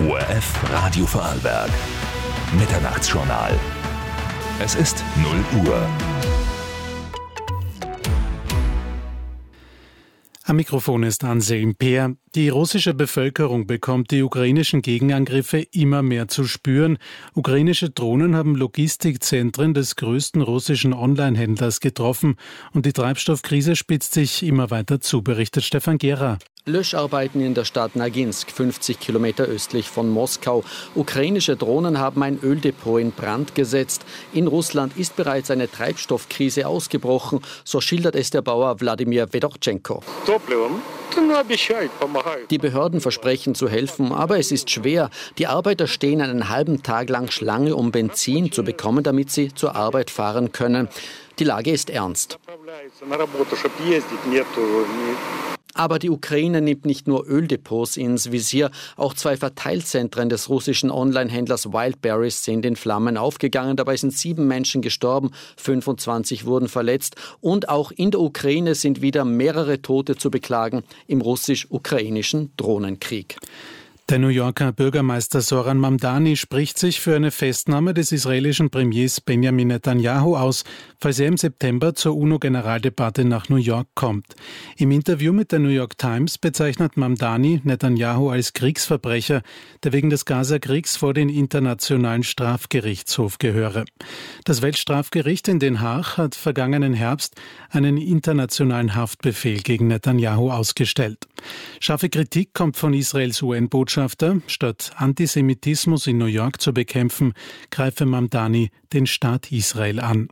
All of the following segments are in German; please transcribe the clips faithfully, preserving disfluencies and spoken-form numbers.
O R F Radio Vorarlberg. Mitternachtsjournal. Es ist null Uhr. Am Mikrofon ist Anselm Peer. Die russische Bevölkerung bekommt die ukrainischen Gegenangriffe immer mehr zu spüren. Ukrainische Drohnen haben Logistikzentren des größten russischen Online-Händlers getroffen und die Treibstoffkrise spitzt sich immer weiter zu, berichtet Stefan Gera. Löscharbeiten in der Stadt Naginsk, fünfzig Kilometer östlich von Moskau. Ukrainische Drohnen haben ein Öldepot in Brand gesetzt. In Russland ist bereits eine Treibstoffkrise ausgebrochen, so schildert es der Bauer Wladimir Fedorchenko. Die Behörden versprechen zu helfen, aber es ist schwer. Die Arbeiter stehen einen halben Tag lang Schlange, um Benzin zu bekommen, damit sie zur Arbeit fahren können. Die Lage ist ernst. Aber die Ukraine nimmt nicht nur Öldepots ins Visier, auch zwei Verteilzentren des russischen Online-Händlers Wildberries sind in Flammen aufgegangen. Dabei sind sieben Menschen gestorben, fünfundzwanzig wurden verletzt. Und auch in der Ukraine sind wieder mehrere Tote zu beklagen im russisch-ukrainischen Drohnenkrieg. Der New Yorker Bürgermeister Zoran Mamdani spricht sich für eine Festnahme des israelischen Premiers Benjamin Netanyahu aus, falls er im September zur UNO-Generaldebatte nach New York kommt. Im Interview mit der New York Times bezeichnet Mamdani Netanyahu als Kriegsverbrecher, der wegen des Gaza-Kriegs vor den Internationalen Strafgerichtshof gehöre. Das Weltstrafgericht in Den Haag hat vergangenen Herbst einen internationalen Haftbefehl gegen Netanyahu ausgestellt. Scharfe Kritik kommt von Israels U N-Botschafter. Statt Antisemitismus in New York zu bekämpfen, greife Mamdani den Staat Israel an.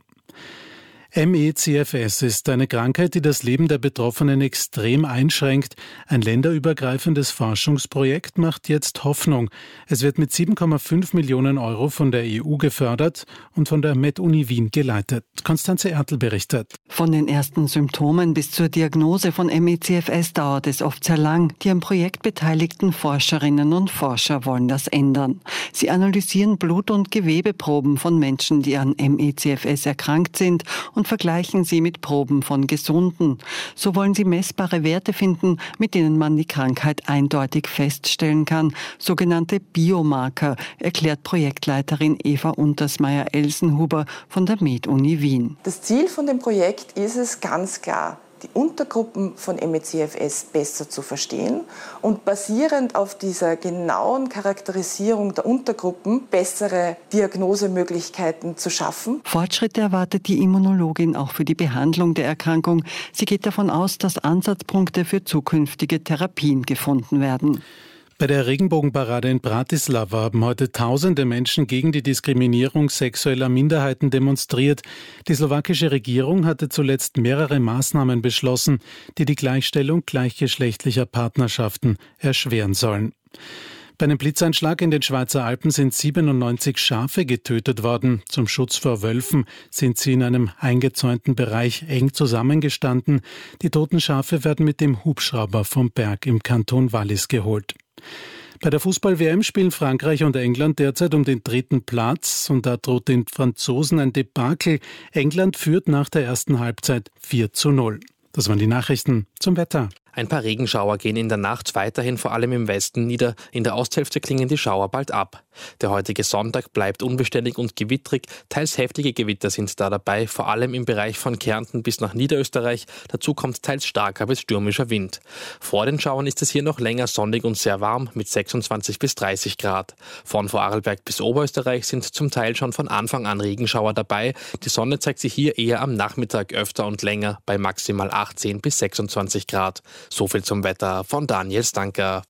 M E C F S ist eine Krankheit, die das Leben der Betroffenen extrem einschränkt. Ein länderübergreifendes Forschungsprojekt macht jetzt Hoffnung. Es wird mit sieben Komma fünf Millionen Euro von der E U gefördert und von der MedUni Wien geleitet. Konstanze Ertl berichtet. Von den ersten Symptomen bis zur Diagnose von M E C F S dauert es oft sehr lang. Die am Projekt beteiligten Forscherinnen und Forscher wollen das ändern. Sie analysieren Blut- und Gewebeproben von Menschen, die an M E C F S erkrankt sind, und vergleichen sie mit Proben von Gesunden. So wollen sie messbare Werte finden, mit denen man die Krankheit eindeutig feststellen kann, sogenannte Biomarker, erklärt Projektleiterin Eva Untersmeier-Elsenhuber von der MedUni Wien. Das Ziel von dem Projekt ist es ganz klar, die Untergruppen von M E C F S besser zu verstehen und basierend auf dieser genauen Charakterisierung der Untergruppen bessere Diagnosemöglichkeiten zu schaffen. Fortschritte erwartet die Immunologin auch für die Behandlung der Erkrankung. Sie geht davon aus, dass Ansatzpunkte für zukünftige Therapien gefunden werden. Bei der Regenbogenparade in Bratislava haben heute tausende Menschen gegen die Diskriminierung sexueller Minderheiten demonstriert. Die slowakische Regierung hatte zuletzt mehrere Maßnahmen beschlossen, die die Gleichstellung gleichgeschlechtlicher Partnerschaften erschweren sollen. Bei einem Blitzeinschlag in den Schweizer Alpen sind siebenundneunzig Schafe getötet worden. Zum Schutz vor Wölfen sind sie in einem eingezäunten Bereich eng zusammengestanden. Die toten Schafe werden mit dem Hubschrauber vom Berg im Kanton Wallis geholt. Bei der Fußball-W M spielen Frankreich und England derzeit um den dritten Platz und da droht den Franzosen ein Debakel. England führt nach der ersten Halbzeit vier zu null. Das waren die Nachrichten zum Wetter. Ein paar Regenschauer gehen in der Nacht weiterhin vor allem im Westen nieder. In der Osthälfte klingen die Schauer bald ab. Der heutige Sonntag bleibt unbeständig und gewittrig. Teils heftige Gewitter sind da dabei, vor allem im Bereich von Kärnten bis nach Niederösterreich. Dazu kommt teils starker bis stürmischer Wind. Vor den Schauern ist es hier noch länger sonnig und sehr warm mit sechsundzwanzig bis dreißig Grad. Von Vorarlberg bis Oberösterreich sind zum Teil schon von Anfang an Regenschauer dabei. Die Sonne zeigt sich hier eher am Nachmittag öfter und länger bei maximal achtzehn bis sechsundzwanzig Grad. So viel zum Wetter von Daniel Stanker.